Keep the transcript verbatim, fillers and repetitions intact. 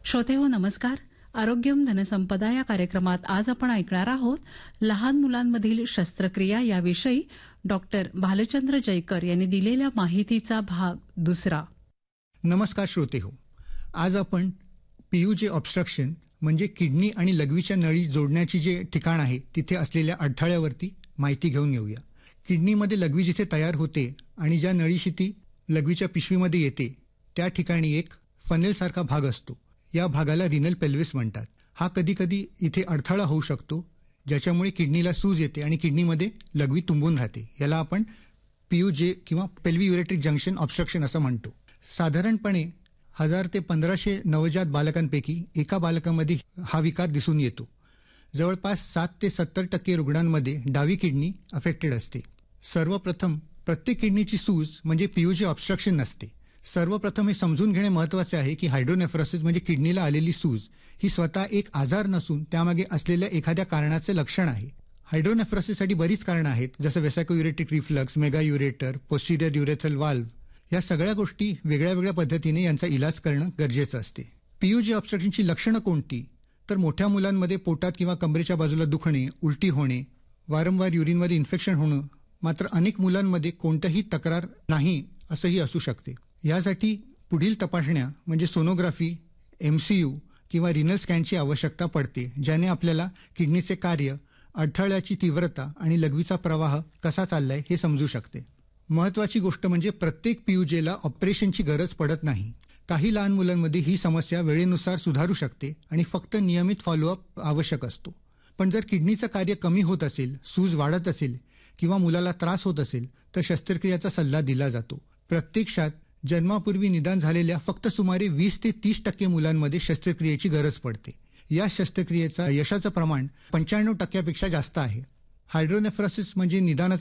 श्रोते हो नमस्कार. आरोग्यम धनसंपदा या कार्यक्रमात आज आपण ऐकणार आहोत लहान मुलांमधील शस्त्रक्रिया याविषयी डॉक्टर भालचंद्र जयकर यांनी दिलेल्या माहितीचा भाग दुसरा. नमस्कार श्रोते हो. आज आपण पीयूजे ऑब्स्ट्रक्शन म्हणजे किडनी आणि लघवीच्या नळी जोडण्याची जे ठिकाण आहे तिथे असलेल्या अडथळ्यावरती माहिती घेऊन येऊया. किडनीमध्ये लघवी जिथे तयार होते आणि ज्या नळीशी ती लघवीच्या पिशवीमध्ये येते त्या ठिकाणी एक फनेलसारखा भाग असतो. या भागाला रिनल पेल्विस म्हणतात. हा कधी कधी इथे अडथळा होऊ शकतो ज्याच्यामुळे किडनीला सूज येते आणि किडनीमध्ये लघवी तुंबून राहते. याला आपण पीयूजे किंवा पेल्वी युरेट्रिक जंक्शन ऑब्स्ट्रक्शन असं म्हणतो. साधारणपणे हजार ते पंधराशे नवजात बालकांपैकी एका बालकामध्ये हा विकार दिसून येतो. जवळपास सात ते सत्तर टक्के रुग्णांमध्ये डावी किडनी अफेक्टेड असते. सर्वप्रथम प्रत्येक किडनीची सूज म्हणजे पीयूजे ऑब्स्ट्रक्शन नसते. सर्वप्रथम हे समजून घेणे महत्त्वाचे आहे की हायड्रोनेफ्रोसिस म्हणजे किडनीला आलेली सूज ही स्वतः एक आजार नसून त्यामागे असलेल्या एखाद्या कारणाचे लक्षण आहे. हायड्रोनेफ्रोसिससाठी बरीच कारणं आहेत, जसं वेसॅकोयुरेटिक रिफ्लक्स, मेगायुरेटर, पोस्टिरियर युरेथ्रल वाल्व. या सगळ्या गोष्टी वेगळ्या वेगळ्या पद्धतीने यांचा इलाज करणं गरजेचं असते. पीयूजे ऑब्स्ट्रक्शनची लक्षणं कोणती? तर मोठ्या मुलांमध्ये पोटात किंवा कमरेच्या बाजूला दुखणे, उलटी होणे, वारंवार युरिनमध्ये इन्फेक्शन होणं. मात्र अनेक मुलांमध्ये कोणतीही तक्रार नाही असंही असू शकते. यासाठी पुढील तपासण्या म्हणजे सोनोग्राफी, एमसीयू किंवा रिनल स्कॅनची आवश्यकता पडते, ज्याने आपल्याला किडनीचे कार्य, अडथळ्याची तीव्रता आणि लघवीचा प्रवाह कसा चाललाय हे समजू शकते. महत्त्वाची गोष्ट म्हणजे प्रत्येक पीयूजेला ऑपरेशनची गरज पडत नाही. काही लहान मुलांमध्ये ही समस्या वेळेनुसार सुधारू शकते आणि फक्त नियमित फॉलोअप आवश्यक असतो. पण जर किडनीचं कार्य कमी होत असेल, सूज वाढत असेल किंवा मुलाला त्रास होत असेल तर शस्त्रक्रियेचा सल्ला दिला जातो. प्रत्यक्षात जन्मापूर्वी निदान झालेल्या फक्त सुमारे वीस ते तीस टक्के मुलांमध्ये शस्त्रक्रियेची गरज पडते. या शस्त्रक्रियेचा यशाचं प्रमाण पंच्याण्णव टक्क्यापेक्षा जास्त आहे. हायड्रोनेफ्रोसिस म्हणजे निदानाचा